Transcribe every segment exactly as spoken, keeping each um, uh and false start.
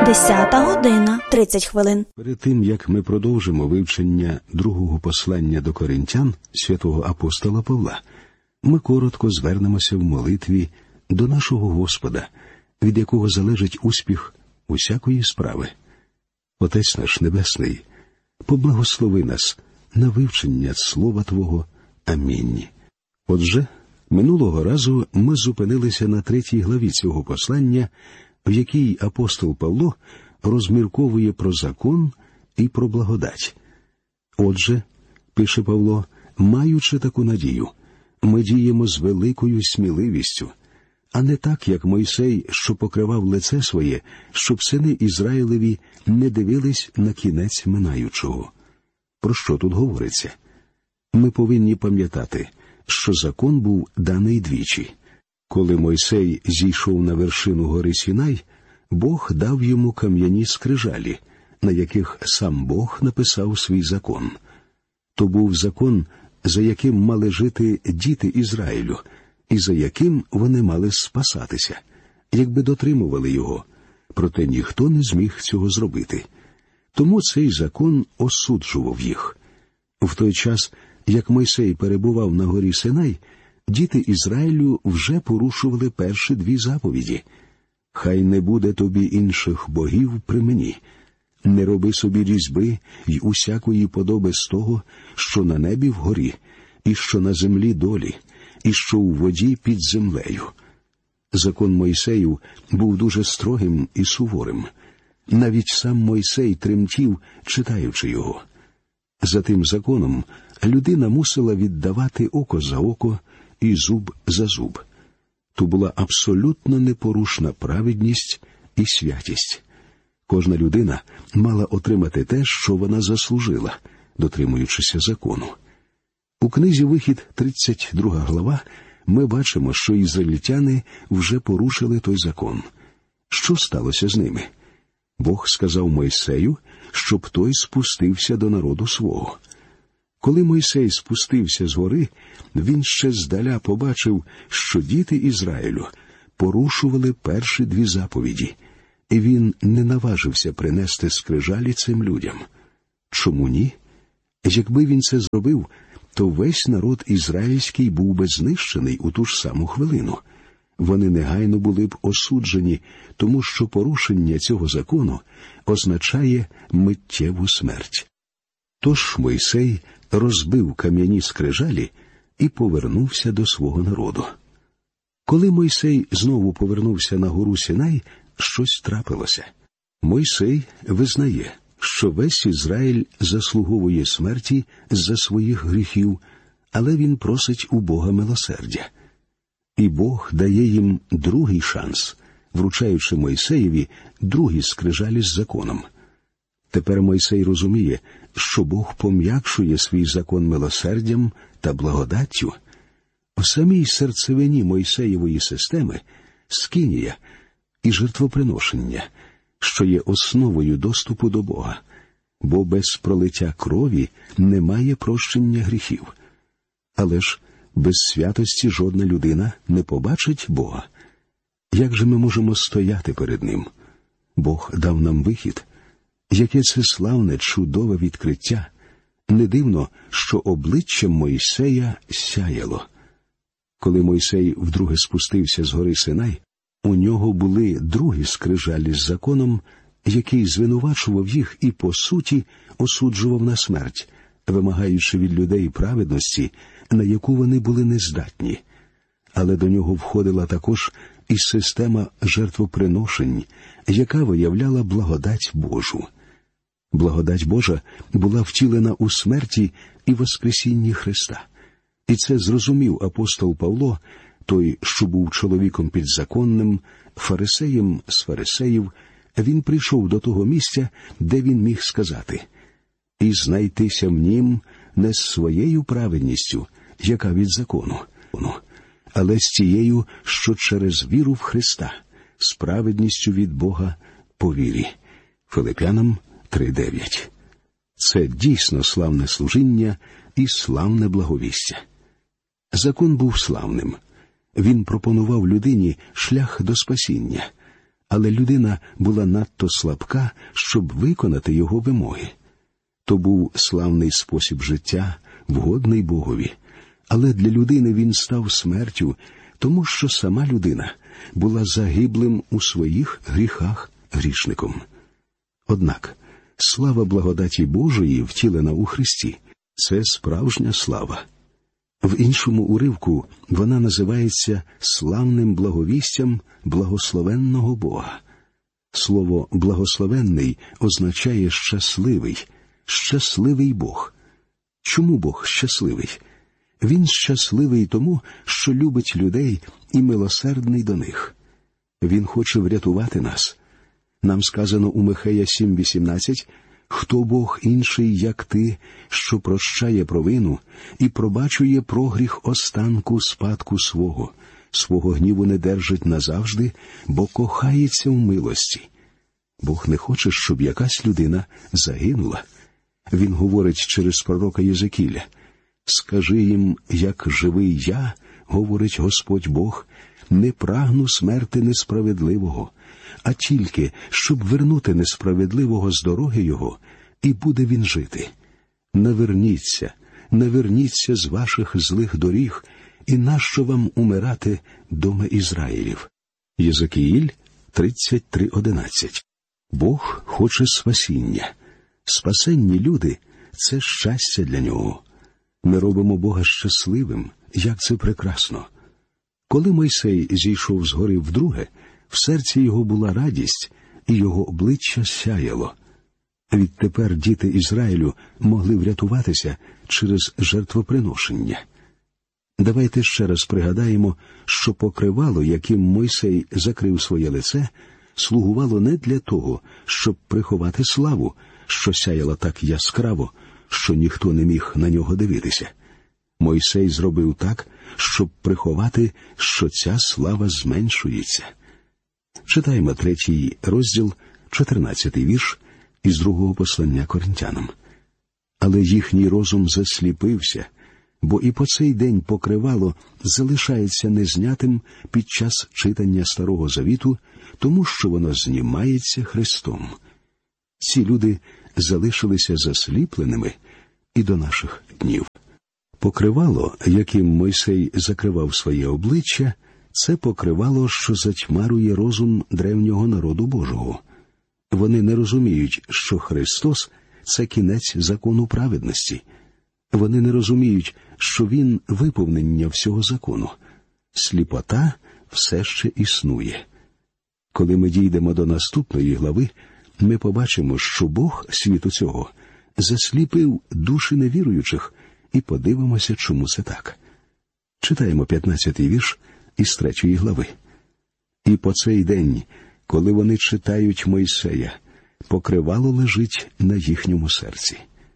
Десята година, тридцять хвилин. Перед тим, як ми продовжимо вивчення другого послання до Коринтян святого апостола Павла, ми коротко звернемося в молитві до нашого Господа, від якого залежить успіх усякої справи. Отець наш Небесний, поблагослови нас на вивчення Слова Твого. Амінь. Отже, минулого разу ми зупинилися на третій главі цього послання, в якій апостол Павло розмірковує про закон і про благодать. Отже, пише Павло, маючи таку надію, ми діємо з великою сміливістю, а не так, як Мойсей, що покривав лице своє, щоб сини Ізраїлеві не дивились на кінець минаючого. Про що тут говориться? Ми повинні пам'ятати, що закон був даний двічі. Коли Мойсей зійшов на вершину гори Сінай, Бог дав йому кам'яні скрижалі, на яких сам Бог написав свій закон. То був закон, за яким мали жити діти Ізраїлю, і за яким вони мали спасатися, якби дотримували його. Проте ніхто не зміг цього зробити. Тому цей закон осуджував їх. В той час, як Мойсей перебував на горі Синай, діти Ізраїлю вже порушували перші дві заповіді. «Хай не буде тобі інших богів при мені. Не роби собі різьби й усякої подоби з того, що на небі вгорі, і що на землі долі, і що у воді під землею». Закон Мойсею був дуже строгим і суворим. Навіть сам Мойсей тремтів, читаючи його. За тим законом людина мусила віддавати око за око і зуб за зуб. То була абсолютно непорушна праведність і святість. Кожна людина мала отримати те, що вона заслужила, дотримуючися закону. У книзі «Вихід», тридцять друга глава, ми бачимо, що ізраїльтяни вже порушили той закон. Що сталося з ними? Бог сказав Мойсею, щоб той спустився до народу свого. Коли Мойсей спустився з гори, він ще здаля побачив, що діти Ізраїлю порушували перші дві заповіді, і він не наважився принести скрижалі цим людям. Чому ні? Якби він це зробив, то весь народ ізраїльський був би знищений у ту ж саму хвилину. Вони негайно були б осуджені, тому що порушення цього закону означає миттєву смерть. Тож Мойсей розбив кам'яні скрижалі і повернувся до свого народу. Коли Мойсей знову повернувся на гору Сінай, щось трапилося. Мойсей визнає, що весь Ізраїль заслуговує смерті за своїх гріхів, але він просить у Бога милосердя. І Бог дає їм другий шанс, вручаючи Мойсеєві другі скрижалі з законом. Тепер Мойсей розуміє, що Бог пом'якшує свій закон милосердям та благодаттю. В самій серцевині Мойсеєвої системи – скинія і жертвоприношення, що є основою доступу до Бога, бо без пролиття крові немає прощення гріхів. Але ж без святості жодна людина не побачить Бога. Як же ми можемо стояти перед Ним? Бог дав нам вихід. Яке це славне, чудове відкриття! Не дивно, що обличчям Мойсея сяяло. Коли Мойсей вдруге спустився з гори Синай, у нього були другі скрижалі з законом, який звинувачував їх і, по суті, осуджував на смерть, вимагаючи від людей праведності, на яку вони були нездатні. Але до нього входила також і система жертвоприношень, яка виявляла благодать Божу. Благодать Божа була втілена у смерті і воскресінні Христа. І це зрозумів апостол Павло, той, що був чоловіком підзаконним, фарисеєм з фарисеїв. Він прийшов до того місця, де він міг сказати: «І знайтися в нім не з своєю праведністю, яка від закону, але з тією, що через віру в Христа, з праведністю від Бога по вірі». Филип'янам три дев'ять. Це дійсно славне служіння і славне благовістя. Закон був славним. Він пропонував людині шлях до спасіння. але людина була надто слабка, щоб виконати його вимоги. То був славний спосіб життя, вгодний Богові, але для людини він став смертю, тому що сама людина була загиблим у своїх гріхах грішником. Однак слава благодаті Божої, втілена у Христі, це справжня слава. В іншому уривку вона називається славним благовістям благословенного Бога. Слово «благословенний» означає «щасливий», «щасливий Бог». Чому Бог щасливий? Він щасливий тому, що любить людей і милосердний до них. Він хоче врятувати нас. Нам сказано у Михея сім вісімнадцять: «Хто Бог інший, як ти, що прощає провину і пробачує прогріх останку спадку свого, свого гніву не держить назавжди, бо кохається в милості». Бог не хоче, щоб якась людина загинула. Він говорить через пророка Єзекіля: «Скажи їм, як живий я, говорить Господь Бог, не прагну смерти несправедливого, а тільки, щоб вернути несправедливого з дороги його, і буде він жити. Наверніться, наверніться з ваших злих доріг, і нащо вам умирати, доме Ізраїлів?» Єзекіїль тридцять три одинадцять. Бог хоче спасіння. Спасенні люди – це щастя для нього. Ми робимо Бога щасливим, як це прекрасно. Коли Мойсей зійшов з гори вдруге, в серці його була радість, і його обличчя сяяло. Відтепер діти Ізраїлю могли врятуватися через жертвоприношення. Давайте ще раз пригадаємо, що покривало, яким Мойсей закрив своє лице, слугувало не для того, щоб приховати славу, що сяяла так яскраво, що ніхто не міг на нього дивитися. Мойсей зробив так, щоб приховати, що ця слава зменшується. Читаємо третій розділ, чотирнадцятий вірш із другого послання Коринтянам. «Але їхній розум засліпився, бо і по цей день покривало залишається незнятим під час читання Старого Завіту, тому що воно знімається Христом». Ці люди залишилися засліпленими і до наших днів. Покривало, яким Мойсей закривав своє обличчя, це покривало, що затьмарює розум древнього народу Божого. Вони не розуміють, що Христос – це кінець закону праведності. Вони не розуміють, що Він – виповнення всього закону. Сліпота все ще існує. Коли ми дійдемо до наступної глави, ми побачимо, що Бог світу цього засліпив душі невіруючих, і подивимося, чому це так. Читаємо п'ятнадцятий вірш із третьої глави. «І по цей день, коли вони читають Мойсея, покривало лежить на їхньому серці».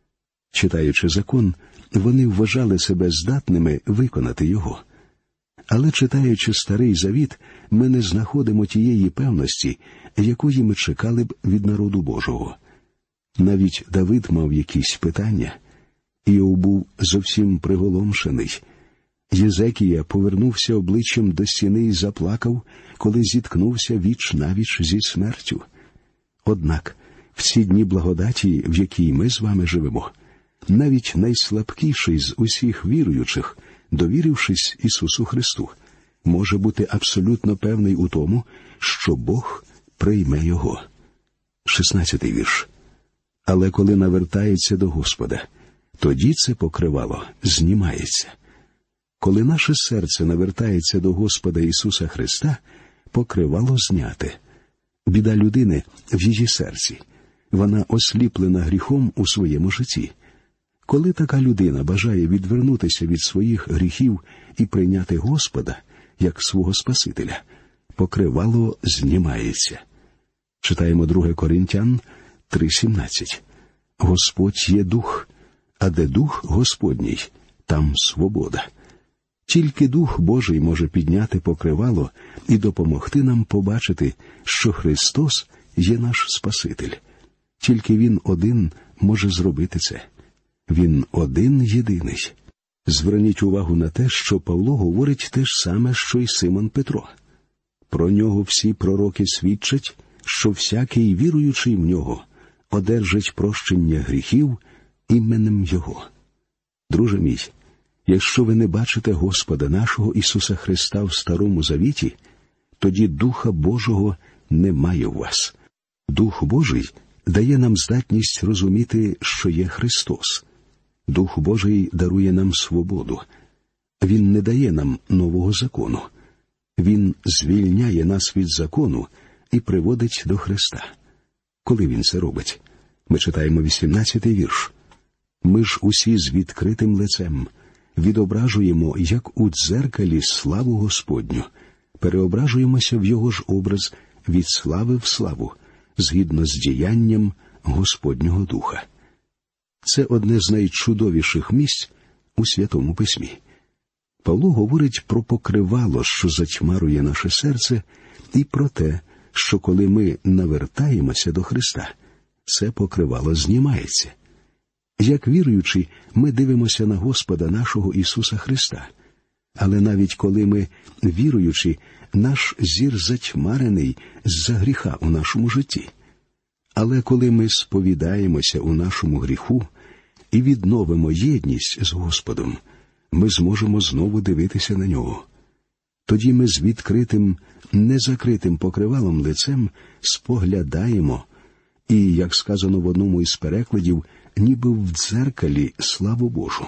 Читаючи закон, вони вважали себе здатними виконати його. Але читаючи Старий Завіт, ми не знаходимо тієї певності, якої ми чекали б від народу Божого. Навіть Давид мав якісь питання. Іов був зовсім приголомшений. Єзекія повернувся обличчям до стіни і заплакав, коли зіткнувся віч-навіч зі смертю. Однак, в ці дні благодаті, в якій ми з вами живемо, навіть найслабкіший з усіх віруючих, довірившись Ісусу Христу, може бути абсолютно певний у тому, що Бог прийме його. шістнадцятий вірш. «Але коли навертається до Господа, тоді це покривало знімається». Коли наше серце навертається до Господа Ісуса Христа, покривало зняте. Біда людини в її серці. Вона осліплена гріхом у своєму житті. Коли така людина бажає відвернутися від своїх гріхів і прийняти Господа як свого Спасителя, покривало знімається. Читаємо друге Коринтян три сімнадцять. «Господь є Дух, а де Дух Господній, там свобода». Тільки Дух Божий може підняти покривало і допомогти нам побачити, що Христос є наш Спаситель. Тільки Він один може зробити це. Він один єдиний. Зверніть увагу на те, що Павло говорить те ж саме, що й Симон Петро. Про нього всі пророки свідчать, що всякий віруючий в нього одержить прощення гріхів іменем Його. Друже мій, якщо ви не бачите Господа нашого Ісуса Христа в Старому Завіті, тоді Духа Божого немає в вас. Дух Божий дає нам здатність розуміти, що є Христос. Дух Божий дарує нам свободу. Він не дає нам нового закону. Він звільняє нас від закону і приводить до Христа. Коли Він це робить? Ми читаємо вісімнадцятий вірш. Ми ж усі з відкритим лицем відображуємо, як у дзеркалі, славу Господню, переображуємося в Його ж образ від слави в славу, згідно з діянням Господнього Духа. Це одне з найчудовіших місць у Святому Письмі. Павло говорить про покривало, що затьмарує наше серце, і про те, що коли ми навертаємося до Христа, це покривало знімається. Як віруючі, ми дивимося на Господа нашого Ісуса Христа. Але навіть коли ми, віруючи, наш зір затьмарений з-за гріха у нашому житті. Але коли ми сповідаємося у нашому гріху і відновимо єдність з Господом, ми зможемо знову дивитися на Нього. Тоді ми з відкритим, незакритим покривалом лицем споглядаємо і, як сказано в одному із перекладів, ніби в дзеркалі славу Божу.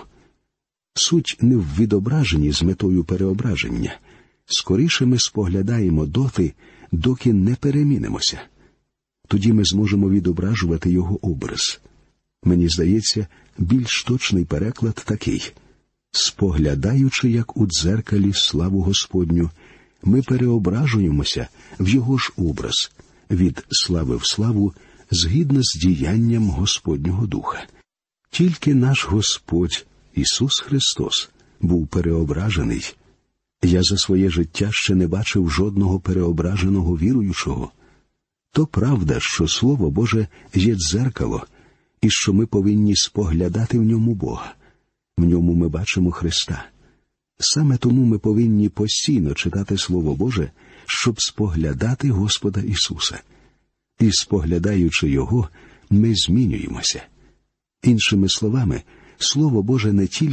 Суть не в відображенні з метою переображення. Скоріше ми споглядаємо доти, доки не перемінимося. Тоді ми зможемо відображувати Його образ. Мені здається, більш точний переклад такий. Споглядаючи, як у дзеркалі, славу Господню, ми переображуємося в Його ж образ, від слави в славу, згідно з діянням Господнього Духа. Тільки наш Господь, Ісус Христос, був переображений. Я за своє життя ще не бачив жодного переображеного віруючого. То правда, що Слово Боже є дзеркало, і що ми повинні споглядати в ньому Бога. В ньому ми бачимо Христа. Саме тому ми повинні постійно читати Слово Боже, щоб споглядати Господа Ісуса. І споглядаючи Його, ми змінюємося. Іншими словами, Слово Боже не тільки